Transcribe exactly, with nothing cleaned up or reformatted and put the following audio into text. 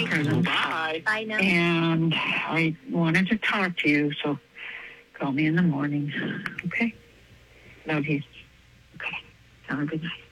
Merry Christmas. Bye. Bye now. And I wanted to talk to you, so call me in the morning. Okay? Love you. Okay. Have a good night.